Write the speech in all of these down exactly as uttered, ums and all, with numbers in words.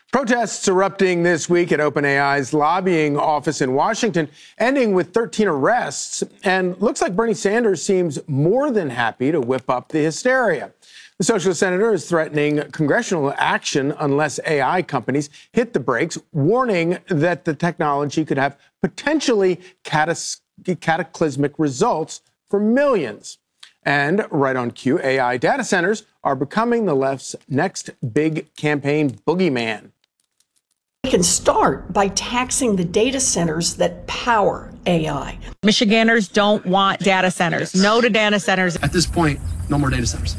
Protests erupting this week at OpenAI's lobbying office in Washington, ending with thirteen arrests. And looks like Bernie Sanders seems more than happy to whip up the hysteria. The socialist senator is threatening congressional action unless A I companies hit the brakes, warning that the technology could have potentially catas- cataclysmic results for millions. And right on cue, A I data centers are becoming the left's next big campaign boogeyman. We can start by taxing the data centers that power A I. Michiganders don't want data centers. Yes. No to data centers. At this point, no more data centers.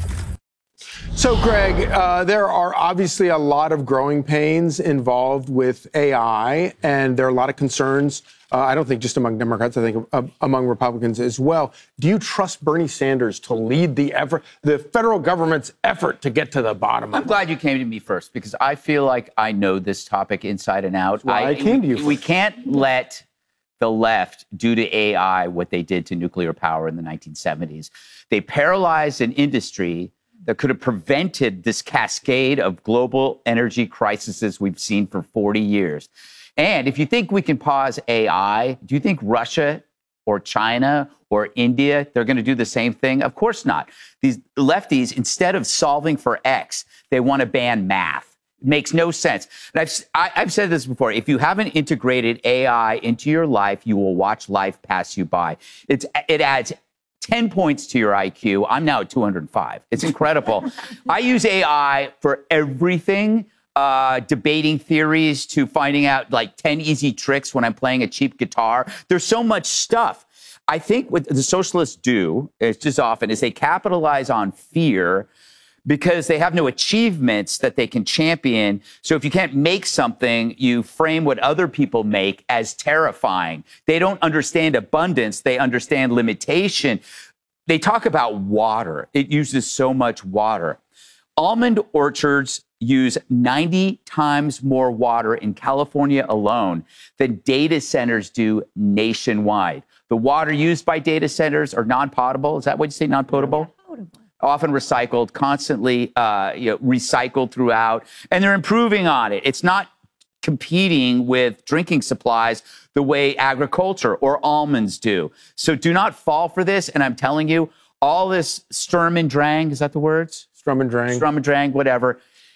So, Greg, uh, there are obviously a lot of growing pains involved with A I, and there are a lot of concerns, uh, I don't think just among Democrats, I think uh, among Republicans as well. Do you trust Bernie Sanders to lead the effort, the federal government's effort to get to the bottom of it? I'm glad you came to me first, because I feel like I know this topic inside and out. Well, I, I came to you. We, we can't let the left do to A I what they did to nuclear power in the nineteen seventies. They paralyzed an industry that could have prevented this cascade of global energy crises we've seen for forty years. And if you think we can pause A I, do you think Russia or China or India, they're going to do the same thing? Of course not. These lefties, instead of solving for X, they want to ban math. It makes no sense. And I've, I, I've said this before. If you haven't integrated A I into your life, you will watch life pass you by. It's, it adds ten points to your I Q. I'm now at two hundred five. It's incredible. I use A I for everything, uh, debating theories to finding out like ten easy tricks when I'm playing a cheap guitar. There's so much stuff. I think what the socialists do, it's just often, is they capitalize on fear because they have no achievements that they can champion. So if you can't make something, you frame what other people make as terrifying. They don't understand abundance. They understand limitation. They talk about water. It uses so much water. Almond orchards use ninety times more water in California alone than data centers do nationwide. The water used by data centers are non-potable. Is that what you say, non-potable? Often recycled, constantly uh, you know, recycled throughout, and they're improving on it. It's not competing with drinking supplies the way agriculture or almonds do. So do not fall for this. And I'm telling you, all this Sturm und Drang, is that the words? Sturm und Drang. Sturm und Drang, whatever.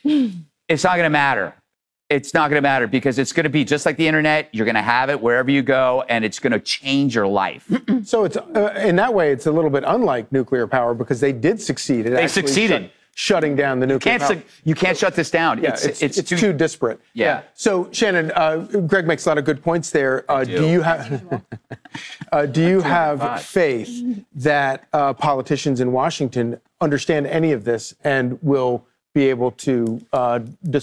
It's not going to matter. It's not going to matter because it's going to be just like the internet. You're going to have it wherever you go, and it's going to change your life. So it's uh, in that way, it's a little bit unlike nuclear power because they did succeed. It they succeeded. Shut, shutting down the nuclear you can't power. Su- you can't shut this down. Yeah, it's, it's, it's, it's too, too disparate. Yeah. yeah. So, Shannon, uh, Greg makes a lot of good points there. Uh, do. do you have uh, do you have faith that uh, politicians in Washington understand any of this and will be able to uh,